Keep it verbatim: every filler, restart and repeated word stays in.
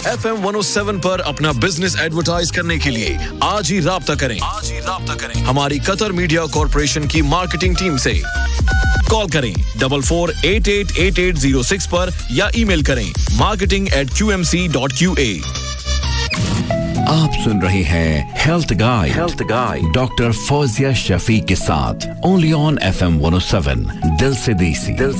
F M one O seven पर अपना business advertise करने के लिए आज ही राब्ता करें आज ही राब्ता करें हमारी कतर मीडिया कॉर्पोरेशन की मार्केटिंग टीम से कॉल करें double four eight eight eight eight zero six पर या ईमेल करें marketing eight Q M C dot Q A. आप सुन रहे हैं health guide health guide doctor Fauzia Shafi के साथ only on F M one O seven दिल से देसी दिल